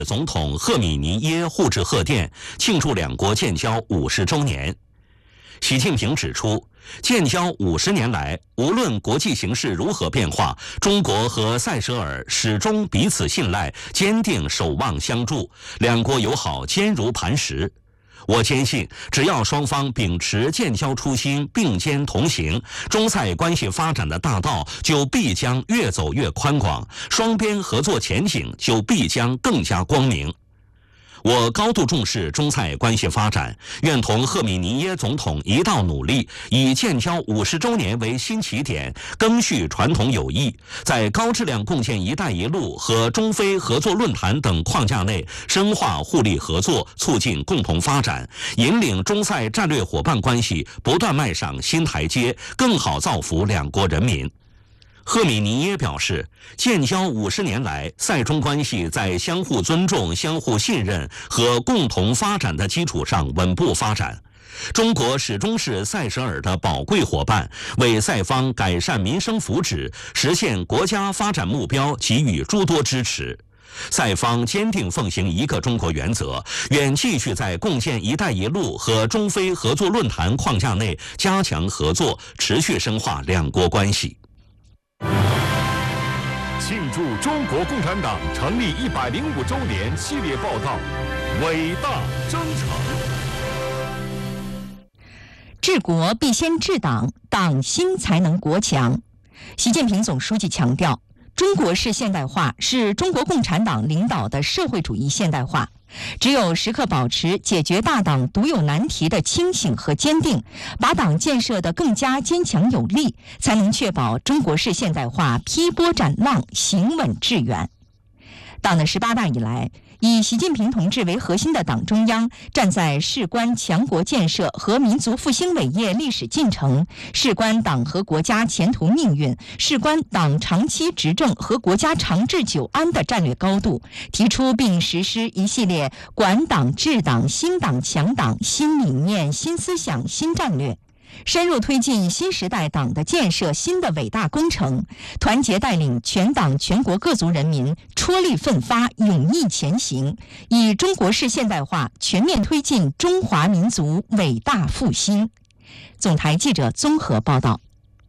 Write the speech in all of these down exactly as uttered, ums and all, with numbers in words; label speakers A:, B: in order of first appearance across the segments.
A: 总统赫米尼耶互致贺电，庆祝两国建交五十周年。习近平指出，建交五十年来，无论国际形势如何变化，中国和塞舌尔始终彼此信赖，坚定守望相助，两国友好坚如磐石。我坚信，只要双方秉持建交初心，并肩同行，中塞关系发展的大道就必将越走越宽广，双边合作前景就必将更加光明。我高度重视中塞关系发展，愿同赫米尼耶总统一道努力，以建交五十周年为新起点，赓续传统友谊，在高质量共建“一带一路”和中非合作论坛等框架内，深化互利合作，促进共同发展，引领中塞战略伙伴关系不断迈上新台阶，更好造福两国人民。赫米尼耶表示，建交五十年来，塞中关系在相互尊重、相互信任和共同发展的基础上稳步发展。中国始终是塞舌尔的宝贵伙伴，为塞方改善民生福祉、实现国家发展目标给予诸多支持。塞方坚定奉行一个中国原则，愿继续在共建“一带一路”和中非合作论坛框架内加强合作，持续深化两国关系。
B: 庆祝中国共产党成立一百零五周年系列报道，伟大征程。
C: 治国必先治党，党兴才能国强。习近平总书记强调，中国式现代化是中国共产党领导的社会主义现代化。只有时刻保持解决大党独有难题的清醒和坚定，把党建设得更加坚强有力，才能确保中国式现代化劈波斩浪，行稳致远。党的十八大以来，以习近平同志为核心的党中央站在事关强国建设和民族复兴伟业历史进程，事关党和国家前途命运，事关党长期执政和国家长治久安的战略高度，提出并实施一系列管党治党、新党强党、新理念、新思想、新战略，深入推进新时代党的建设新的伟大工程，团结带领全党全国各族人民踔厉奋发，勇毅前行，以中国式现代化全面推进中华民族伟大复兴。总台记者综合报道。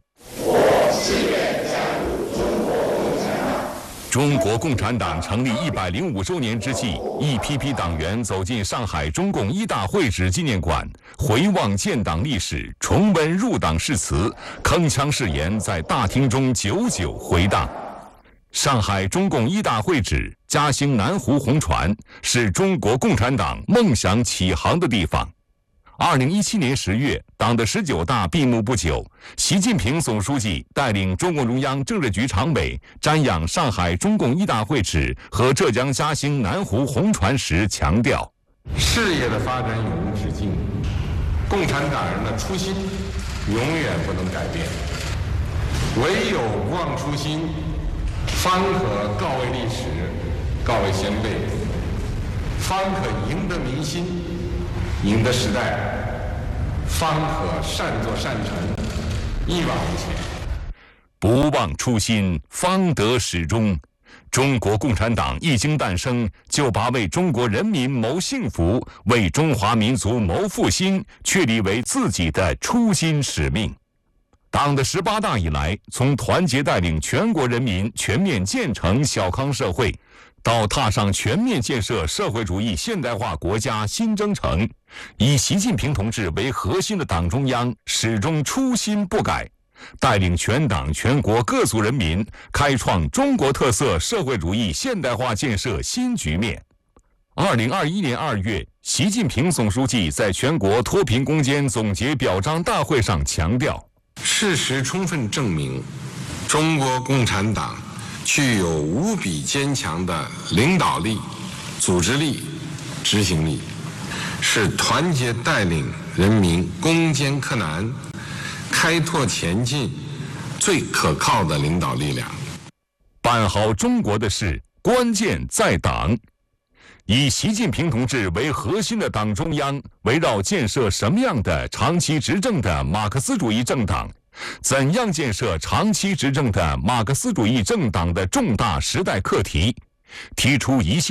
B: 中国共产党成立一百零五周年之际，一批批党员走进上海中共一大会址纪念馆，回望建党历史，重温入党誓词，铿锵誓言在大厅中久久回荡。上海中共一大会址嘉兴南湖红船，是中国共产党梦想起航的地方。二零一七年十月，党的十九大闭幕不久，习近平总书记带领中共中央政治局常委瞻仰上海中共一大会址和浙江嘉兴南湖红船时强调，
D: 事业的发展永无止境，共产党人的初心永远不能改变，唯有不忘初心，方可告慰历史，告慰先辈，方可赢得民心，赢得时代，方可善作善成，一往无前。
B: 不忘初心，方得始终。中国共产党一经诞生，就把为中国人民谋幸福、为中华民族谋复兴确立为自己的初心使命。党的十八大以来，从团结带领全国人民全面建成小康社会，到踏上全面建设社会主义现代化国家新征程，以习近平同志为核心的党中央始终初心不改，带领全党全国各族人民开创中国特色社会主义现代化建设新局面。二零二一年二月，习近平总书记在全国脱贫攻坚总结表彰大会上强调，
D: 事实充分证明，中国共产党具有无比坚强的领导力、组织力、执行力，是团结带领人民攻坚克难、开拓前进最可靠的领导力量。
B: 办好中国的事，关键在党。以习近平同志为核心的党中央，围绕建设什么样的长期执政的马克思主义政党，怎样建设长期执政的马克思主义政党的重大时代课题，提出一系